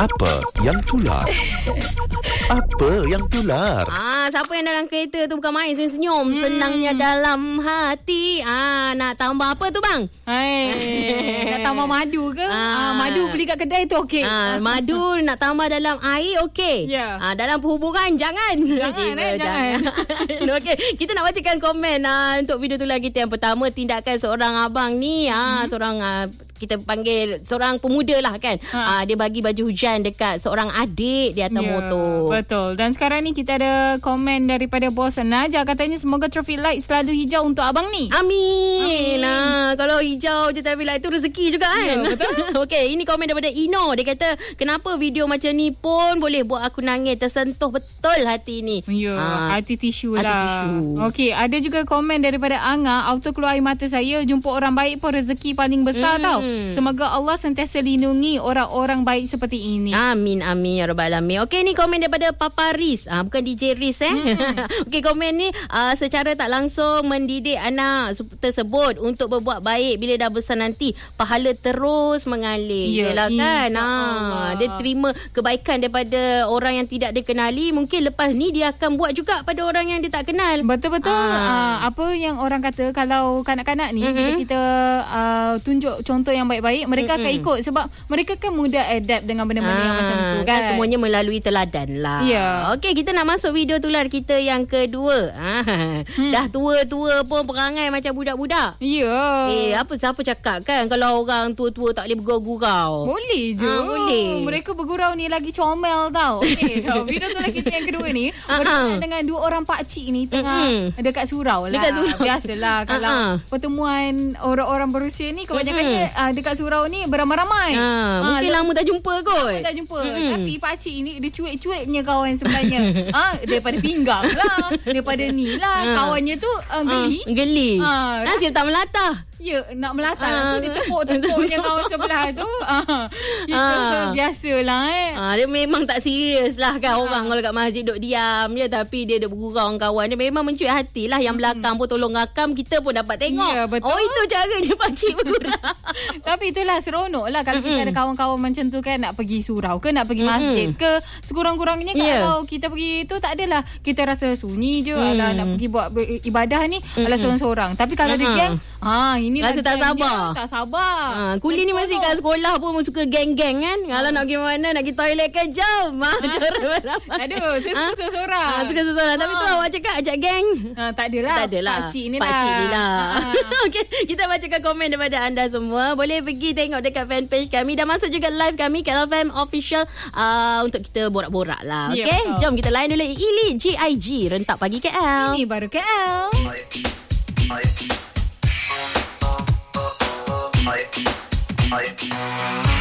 Apa yang tular? Apa yang tular? Siapa yang dalam kereta tu bukan main senyum-senyum. Senangnya dalam hati. Nak tambah apa tu bang? Nak tambah madu ke? Madu beli kat kedai tu okey. Madu nak tambah dalam air okey. Ya. Dalam perhubungan jangan. Jangan. Okey, kita nak bacakan komen untuk video tular kita yang pertama. Tindakan seorang abang ni, seorang kita panggil seorang pemuda lah kan. Dia bagi baju hujan dekat seorang adik di atas motor. Betul. Dan sekarang ni kita ada komen daripada bos Naja. Katanya semoga traffic light selalu hijau untuk abang ni. Amin. Kalau hijau je traffic light tu rezeki juga kan. Ya, betul. Okey, ini komen daripada Ino. Dia kata, kenapa video macam ni pun boleh buat aku nangis, tersentuh betul hati ni. Ya, hati tisu hati lah. tisu. Okey, ada juga komen daripada Anga. Auto keluar air mata saya. Jumpa orang baik pun rezeki paling besar tau. Semoga Allah sentiasa lindungi orang-orang baik seperti ini. Amin, amin ya rabbal alamin. Okey, ni komen daripada Papa Riz. Bukan DJ Riz Okey, komen ni secara tak langsung mendidik anak tersebut untuk berbuat baik. Bila dah besar nanti pahala terus mengalir. Yalah kan. Dia terima kebaikan daripada orang yang tidak dia kenali. Mungkin lepas ni dia akan buat juga pada orang yang dia tak kenal. Betul-betul. Apa yang orang kata, kalau kanak-kanak ni bila kita tunjuk contoh yang baik-baik, mereka akan ikut sebab mereka kan mudah adapt dengan benda-benda yang macam tu kan. Semuanya melalui teladan lah. Okey, kita nak masuk video tular kita yang kedua. Dah tua-tua pun perangai macam budak-budak. Siapa cakap kan kalau orang tua-tua tak boleh bergurau-gurau? Boleh je. Boleh. Mereka bergurau ni lagi comel tau. Okey, video tular kita yang kedua ni berkenaan dengan dua orang pakcik ni tengah dekat surau lah. Dekat surau. Biasalah kalau pertemuan orang-orang berusia ni kebanyakannya dekat surau ni beramai-ramai. Mungkin lama tak jumpa kot. Tak jumpa. Tapi pakcik ni dia cuek-cueknya kawan sebenarnya. Daripada pinggang lah, daripada ni lah. Kawannya tu geli. Nasib tak melatah. Ya, nak melatah lah tu. Dia tepuk-tepuknya kawan sebelah tu. Kita biasalah dia memang tak serius lah kan. Orang kalau kat masjid duduk diam je, tapi dia duduk bergurau dengan kawan. Dia memang mencuit hati lah. Yang belakang pun tolong rakam, kita pun dapat tengok. Ya, betul. Itu caranya pakcik bergurau. Tapi itulah seronok lah kalau kita ada kawan-kawan macam tu kan, nak pergi surau ke, nak pergi masjid ke. Sekurang-kurangnya kalau kita pergi tu tak adalah kita rasa sunyi je. Alah, nak pergi buat ibadah ni alah seorang-seorang. Tapi kalau ada geng, ini rasa tak sabar. Tak sabar. Kuli ni masih kat sekolah pun suka geng-geng kan. Kalau nak pergi mana, nak pergi toilet ke, jom. Aduh, saya suka seorang-seorang. Suka seorang. Tapi tu awak cakap ajak geng. Tak adalah. Pakcik ni lah. Okey, kita bacakan komen daripada anda semua. Boleh pergi tengok dekat fanpage kami. Dan masuk juga live kami Kat FM Official untuk kita borak-borak lah. Okey, jom kita layan dulu Ili GIG Rentak Pagi KL. Ini baru KL. I